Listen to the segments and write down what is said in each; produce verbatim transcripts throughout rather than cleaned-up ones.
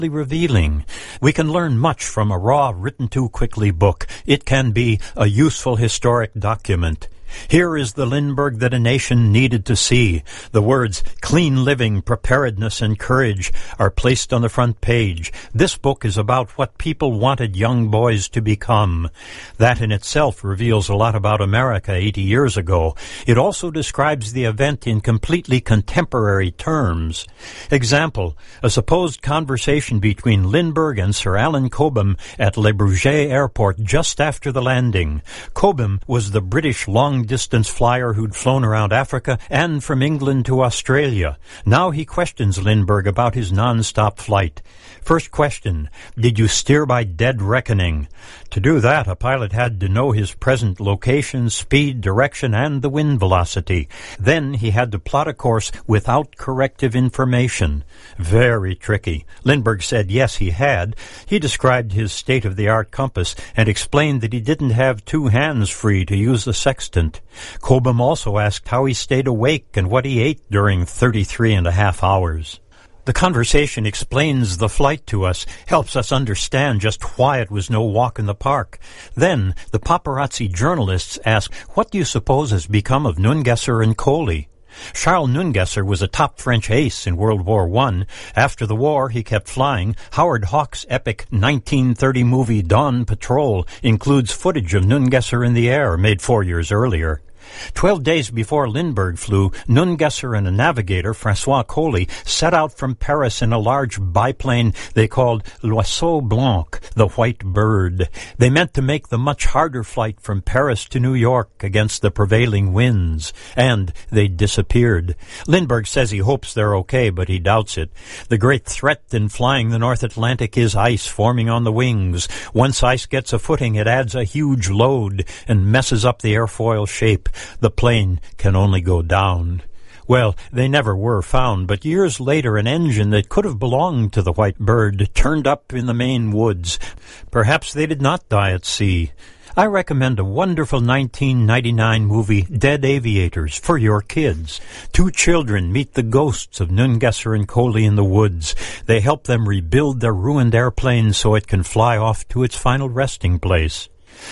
revealing. We can learn much from a raw, written-too-quickly book. It can be a useful historic document. Here is the Lindbergh that a nation needed to see. The words clean living, preparedness, and courage are placed on the front page. This book is about what people wanted young boys to become. That in itself reveals a lot about America eighty years ago. It also describes the event in completely contemporary terms. Example, a supposed conversation between Lindbergh and Sir Alan Cobham at Le Bourget Airport just after the landing. Cobham was the British long distance flyer who'd flown around Africa and from England to Australia. Now he questions Lindbergh about his non-stop flight. First question, did you steer by dead reckoning? To do that, a pilot had to know his present location, speed, direction, and the wind velocity. Then he had to plot a course without corrective information. Very tricky. Lindbergh said yes, he had. He described his state-of-the-art compass and explained that he didn't have two hands free to use the sextant. Cobham also asked how he stayed awake and what he ate during thirty-three and a half hours. The conversation explains the flight to us, helps us understand just why it was no walk in the park. Then the paparazzi journalists ask, what do you suppose has become of Nungesser and Coley? Charles Nungesser was a top French ace in World War One. After the war, he kept flying. Howard Hawks' epic nineteen thirty movie Dawn Patrol includes footage of Nungesser in the air, made four years earlier. Twelve days before Lindbergh flew, Nungesser and a navigator, Francois Coley, set out from Paris in a large biplane they called L'Oiseau Blanc, the White Bird. They meant to make the much harder flight from Paris to New York against the prevailing winds, and they disappeared. Lindbergh says he hopes they're okay, but he doubts it. The great threat in flying the North Atlantic is ice forming on the wings. Once ice gets a footing, it adds a huge load and messes up the airfoil shape. The plane can only go down. Well, they never were found, but years later an engine that could have belonged to the White Bird turned up in the Maine woods. Perhaps they did not die at sea. I recommend a wonderful nineteen ninety-nine movie, Dead Aviators, for your kids. Two children meet the ghosts of Nungesser and Coley in the woods. They help them rebuild their ruined airplane so it can fly off to its final resting place.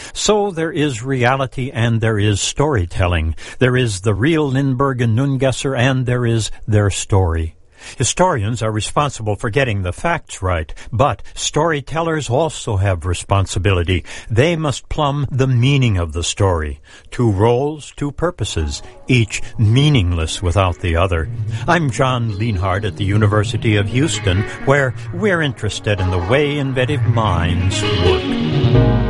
So there is reality and there is storytelling. There is the real Lindbergh and Nungesser and there is their story. Historians are responsible for getting the facts right, but storytellers also have responsibility. They must plumb the meaning of the story. Two roles, two purposes, each meaningless without the other. I'm John Lienhardt at the University of Houston, where we're interested in the way inventive minds work.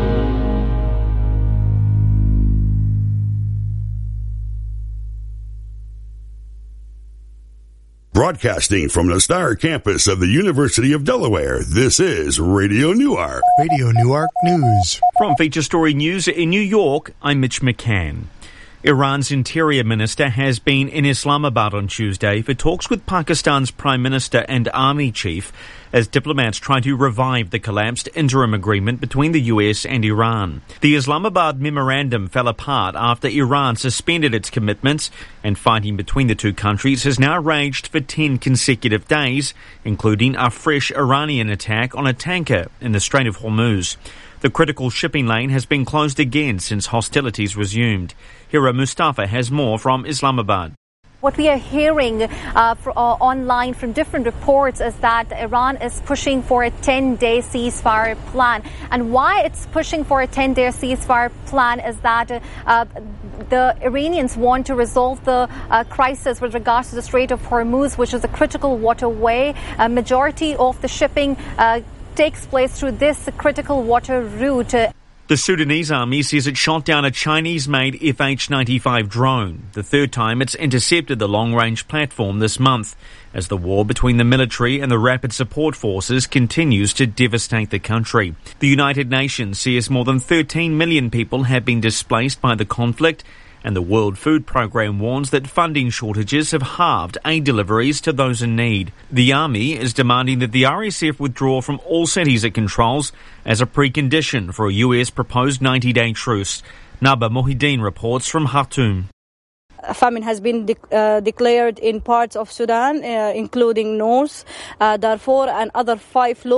Broadcasting from the Star Campus of the University of Delaware, this is Radio Newark. Radio Newark News. From Feature Story News in New York, I'm Mitch McCann. Iran's Interior Minister has been in Islamabad on Tuesday for talks with Pakistan's Prime Minister and Army Chief as diplomats try to revive the collapsed interim agreement between the U S and Iran. The Islamabad memorandum fell apart after Iran suspended its commitments, and fighting between the two countries has now raged for ten consecutive days, including a fresh Iranian attack on a tanker in the Strait of Hormuz. The critical shipping lane has been closed again since hostilities resumed. Hira Mustafa has more from Islamabad. What we are hearing uh, for, uh, online from different reports is that Iran is pushing for a ten-day ceasefire plan. And why it's pushing for a ten-day ceasefire plan is that uh, the Iranians want to resolve the uh, crisis with regards to the Strait of Hormuz, which is a critical waterway. A majority of the shipping uh, takes place through this critical water route. The Sudanese army says it shot down a Chinese-made F H ninety-five drone, the third time it's intercepted the long-range platform this month, as the war between the military and the rapid support forces continues to devastate the country. The United Nations says more than thirteen million people have been displaced by the conflict, and the World Food Programme warns that funding shortages have halved aid deliveries to those in need. The army is demanding that the R S F withdraw from all cities it controls as a precondition for a U S proposed ninety-day truce. Naba Mohideen reports from Khartoum. A famine has been de- uh, declared in parts of Sudan, uh, including North uh, Darfur and other five